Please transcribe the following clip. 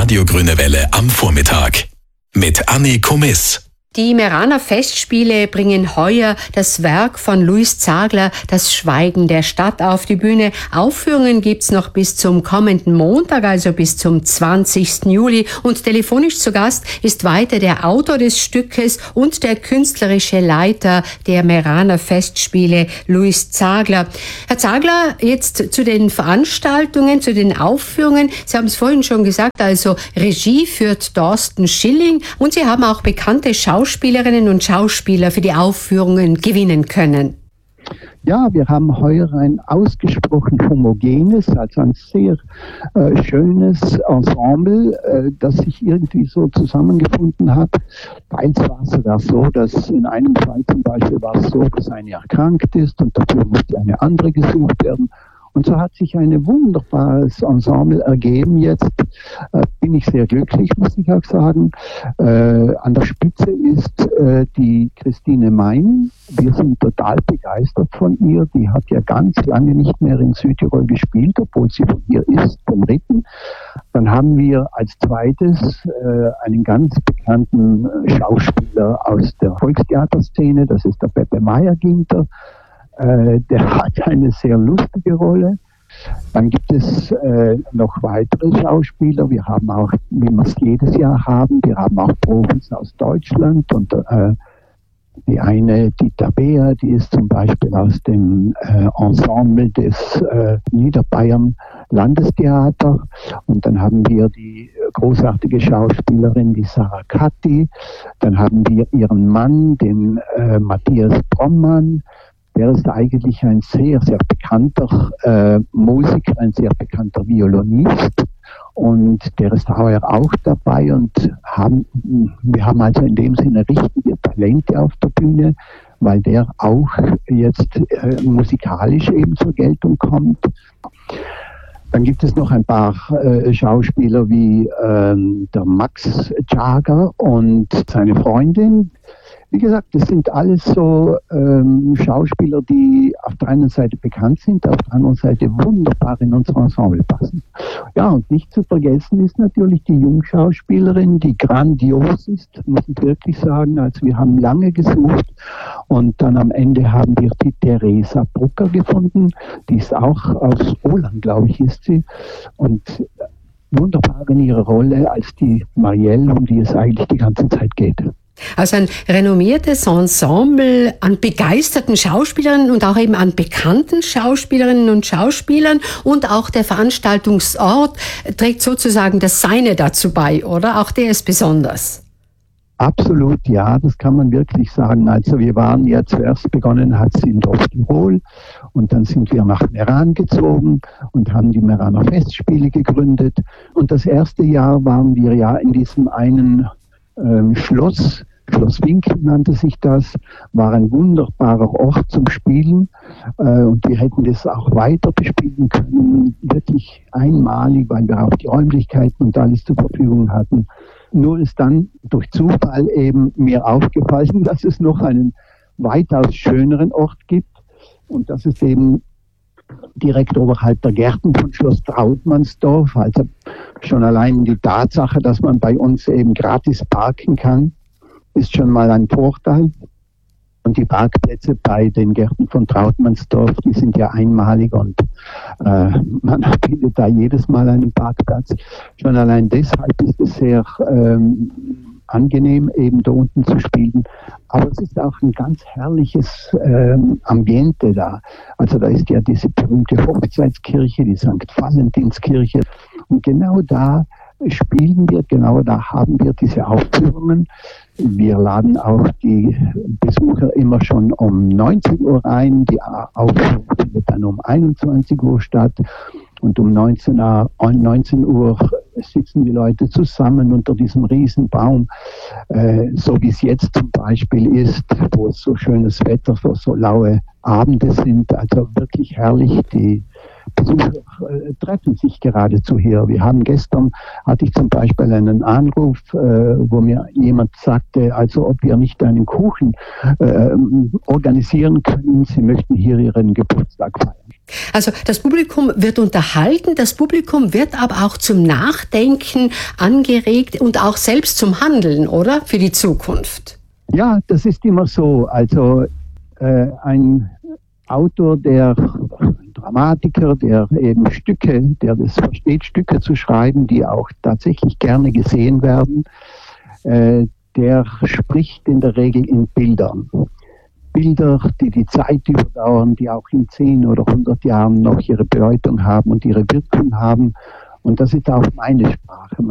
Radio Grüne Welle am Vormittag. Mit Anni Komiss. Die Meraner Festspiele bringen heuer das Werk von Louis Zagler, Das Schweigen der Stadt, auf die Bühne. Aufführungen gibt's noch bis zum kommenden Montag, also bis zum 20. Juli. Und telefonisch zu Gast ist weiter der Autor des Stückes und der künstlerische Leiter der Meraner Festspiele, Louis Zagler. Herr Zagler, jetzt zu den Veranstaltungen, zu den Aufführungen. Sie haben es vorhin schon gesagt, also Regie führt Thorsten Schilling und Sie haben auch bekannte Schauspielerinnen und Schauspieler für die Aufführungen gewinnen können. Ja, wir haben heuer ein ausgesprochen homogenes, also ein sehr schönes Ensemble, das sich irgendwie so zusammengefunden hat. Teils war es sogar so, dass in einem Fall zum Beispiel war es so, dass eine erkrankt ist und dafür musste eine andere gesucht werden. Und so hat sich ein wunderbares Ensemble ergeben. Jetzt bin ich sehr glücklich, muss ich auch sagen. An der Spitze ist die Christine Mein. Wir sind total begeistert von ihr. Die hat ja ganz lange nicht mehr in Südtirol gespielt, obwohl sie von hier ist, vom Ritten. Dann haben wir als zweites einen ganz bekannten Schauspieler aus der Volkstheaterszene. Das ist der Pepe Meyer-Ginter. Der hat eine sehr lustige Rolle. Dann gibt es noch weitere Schauspieler. Wir haben auch, wie wir es jedes Jahr haben, wir haben auch Profis aus Deutschland. Und die eine, die Tabea, die ist zum Beispiel aus dem Ensemble des Niederbayern Landestheater. Und dann haben wir die großartige Schauspielerin, die Sarah Catti. Dann haben wir ihren Mann, den Matthias Brommann. Der ist eigentlich ein sehr, sehr bekannter Musiker, ein sehr bekannter Violinist. Und der ist heuer auch dabei. Und wir haben also in dem Sinne richtige Talente auf der Bühne, weil der auch jetzt musikalisch eben zur Geltung kommt. Dann gibt es noch ein paar Schauspieler wie der Max Jager und seine Freundin. Wie gesagt, das sind alles so Schauspieler, die auf der einen Seite bekannt sind, auf der anderen Seite wunderbar in unser Ensemble passen. Ja, und nicht zu vergessen ist natürlich die Jungschauspielerin, die grandios ist, muss ich wirklich sagen. Also wir haben lange gesucht und dann am Ende haben wir die Theresa Brucker gefunden. Die ist auch aus Oland, glaube ich, ist sie. Und wunderbar in ihrer Rolle als die Marielle, um die es eigentlich die ganze Zeit geht. Also ein renommiertes Ensemble an begeisterten Schauspielerinnen und auch eben an bekannten Schauspielerinnen und Schauspielern, und auch der Veranstaltungsort trägt sozusagen das Seine dazu bei, oder? Auch der ist besonders. Absolut, ja, das kann man wirklich sagen. Also wir waren ja zuerst begonnen, hat es in Tirol, und dann sind wir nach Meran gezogen und haben die Meraner Festspiele gegründet. Und das erste Jahr waren wir ja in diesem einen Schloss Winkel nannte sich das, war ein wunderbarer Ort zum Spielen, und wir hätten das auch weiter bespielen können, wirklich einmalig, weil wir auch die Räumlichkeiten und alles zur Verfügung hatten. Nur ist dann durch Zufall eben mir aufgefallen, dass es noch einen weitaus schöneren Ort gibt, und das ist eben direkt oberhalb der Gärten von Schloss Trautmannsdorf. Also schon allein die Tatsache, dass man bei uns eben gratis parken kann, ist schon mal ein Vorteil. Und die Parkplätze bei den Gärten von Trautmannsdorf, die sind ja einmalig, und man findet da jedes Mal einen Parkplatz. Schon allein deshalb ist es sehr angenehm, eben da unten zu spielen. Aber es ist auch ein ganz herrliches Ambiente da. Also da ist ja diese berühmte Hochzeitskirche, die St. Valentinskirche. Und genau da spielen wir, genau da haben wir diese Aufführungen. Wir laden auch die Besucher immer schon um 19 Uhr ein. Die Aufführung findet dann um 21 Uhr statt. Und um 19 Uhr sitzen die Leute zusammen unter diesem Riesenbaum, so wie es jetzt zum Beispiel ist, wo es so schönes Wetter, so laue Abende sind. Also wirklich herrlich. Die Besucher treffen sich geradezu hier. Hatte ich zum Beispiel einen Anruf, wo mir jemand sagte, also ob wir nicht einen Kuchen organisieren können, sie möchten hier ihren Geburtstag feiern. Also das Publikum wird unterhalten, das Publikum wird aber auch zum Nachdenken angeregt und auch selbst zum Handeln, oder? Für die Zukunft. Ja, das ist immer so. Also ein Autor, der Dramatiker, der das versteht, Stücke zu schreiben, die auch tatsächlich gerne gesehen werden, der spricht in der Regel in Bildern. Bilder, die die Zeit überdauern, die auch in 10 oder 100 Jahren noch ihre Bedeutung haben und ihre Wirkung haben. Und das ist auch meine Sprache.